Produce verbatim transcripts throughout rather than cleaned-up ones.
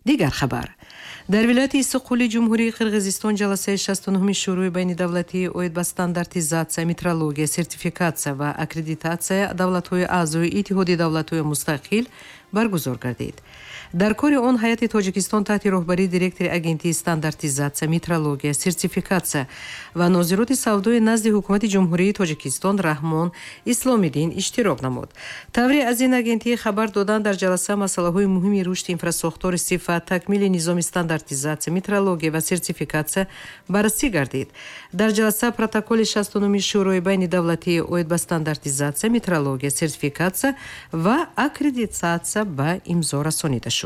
дигар хабар. дар вилояти Иссуққулӣ Ҷумҳурии Қирғизистон ҷаласаи шасту нуҳуми шӯрӯи байнидавлатии оид ба стандартизатсия, метрология, сертификатсия ва аккредитатсия давлатҳои аъзои Иттиҳоди давлатҳои мустақил баргузор гардид. дар кори он ҳайати Тоҷикистон таҳти роҳбарии директори агентии стандартизатсия, метрология, сертификатсия ва нозироти савдои назди ҳукумати Ҷумҳурии Тоҷикистон Раҳмон Исломиддин иштирок намуд. тавре аз ин агентии хабар доданд дар ҷаласа масъалаҳои муҳими рушди инфраструктури сифат, такмили низоми стандартизатсия, метрология ва сертификатсия баррасӣ гардид. дар ҷаласа протоколи шасту нуҳуми шӯрои байнидавлатии оид ба стандартизатсия, метрология, сертификатсия ва аккредитатсия ба имзо расонида шуд.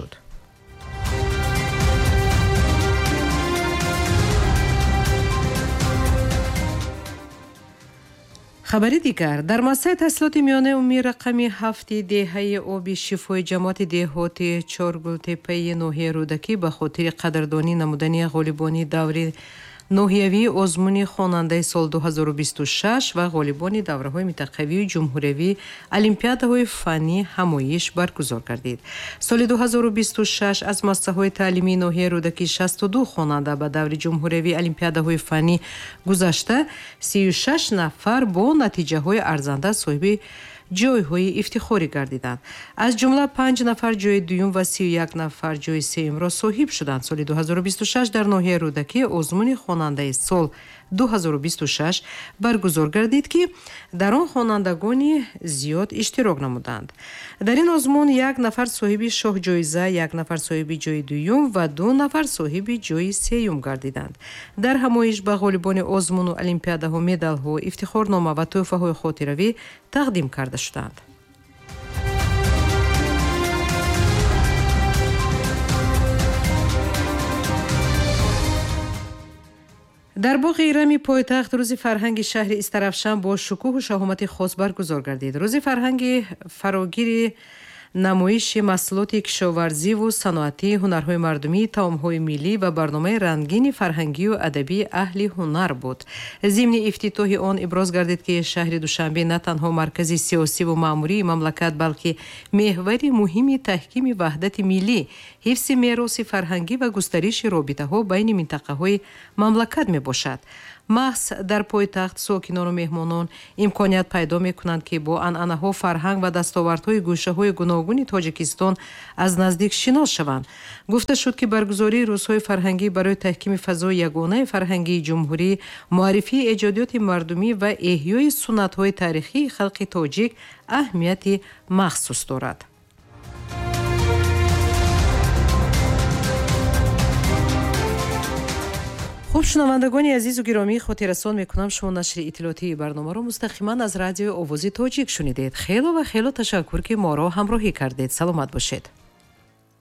хабари дигар. дар масъали таҳсилоти миёнаи умумии рақами ҳафти деҳаи оби шифои ҷамоати деҳоти Чоргултепаи ноҳияи Рӯдакӣ ба хотири қадрдонӣ намудани ғолибони даври ноҳиявии озмуни хонандаи соли ду ҳазору бисту шаш ва ғолибони давраҳои минтақавию ҷумҳуриявии олимпиадаҳои фаннӣ ҳамоиш баргузор гардид. соли ду ҳазору бисту шаш аз муассисаҳои таълимии ноҳияи Рӯдакӣ шасту ду хонанда ба даври ҷумҳуриявии олимпиадаҳои фаннӣ гузашта, сию шаш нафар бо натиҷаҳои арзанда соҳиби ҷойҳои ифтихорӣ гардиданд. аз ҷумла панҷ нафар ҷойи дуюм ва сию як нафар ҷойи сеюмро соҳиб шуданд. соли ду ҳазору бисту шаш дар ноҳияи Рӯдакӣ озмуни хонандаи сол ду ҳазору бисту шаш баргузор гардид, ки дар он хонандагони зиёд иштирок намуданд. дар ин озмун як нафар соҳиби шоҳҷоиза, як нафар соҳиби ҷойи дуюм ва ду нафар соҳиби ҷойи сеюм гардиданд. дар ҳамоиш ба ғолибони озмуну олимпиадаҳо медалҳо, ифтихорнома ва тӯҳфаҳои хотиравӣ тақдим карда шуданд. дар боғи ирами пойтахт рӯзи фарҳанги шаҳри Истарафшан бо шукӯҳу шаҳомати хос баргузор гардид. рӯзи фарҳанги фарогири намоиши маҳсулоти кишоварзиву саноатӣ, ҳунарҳои мардумӣ, таомҳои миллӣ ва барномаи рангини фарҳангию адабии аҳли ҳунар буд. зимни ифтитоҳи он иброз гардид, ки шаҳри Душанбе на танҳо маркази сиёсиву маъмурии мамлакат, балки меҳвари муҳими таҳкими ваҳдати миллӣ, ҳифзи мероси фарҳангӣ ва густариши робитаҳо байни минтақаҳои мамлакат мебошад. маҳз дар пойтахт сокинону меҳмонон имконият пайдо мекунанд, ки бо анъанаҳо, фарҳанг ва дастовардҳои гӯшаҳои гуногуни Тоҷикистон аз наздик шинос шаванд. гуфта шуд, ки баргузории рӯзҳои фарҳангӣ барои таҳкими фазои ягонаи фарҳангии ҷумҳурӣ, муаррифии эҷодиёти мардумӣ ва эҳёи суннатҳои таърихии халқи тоҷик аҳамияти махсус дорад. хуб, шунавандагони азизу гиромӣ, хотиррасон мекунам шумо нашри иттилоотии барномаро мустақиман аз радиои Овози Тоҷик шунидед. хело ва хело ташаккур, ки моро ҳамроҳӣ кардед. саломат бошед.